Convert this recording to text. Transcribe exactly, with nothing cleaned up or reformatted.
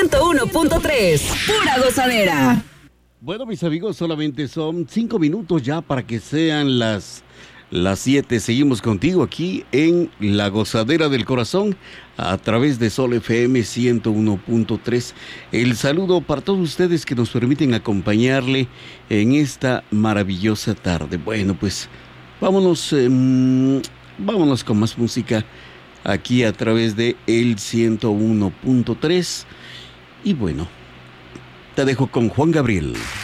ciento uno punto tres. Pura gozadera. Bueno, mis amigos, solamente son cinco minutos ya para que sean las, las siete. Seguimos contigo aquí en La Gozadera del Corazón a través de Sol F M ciento uno punto tres. El saludo para todos ustedes que nos permiten acompañarle en esta maravillosa tarde. Bueno, pues vámonos, eh, vámonos con más música aquí a través de el ciento uno punto tres. Y bueno, te dejo con Juan Gabriel.